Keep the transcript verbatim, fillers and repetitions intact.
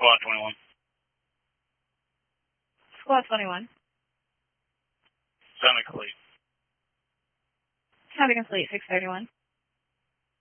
Squad twenty-one. Squad twenty-one. Semi complete. Copy complete, six thirty-one.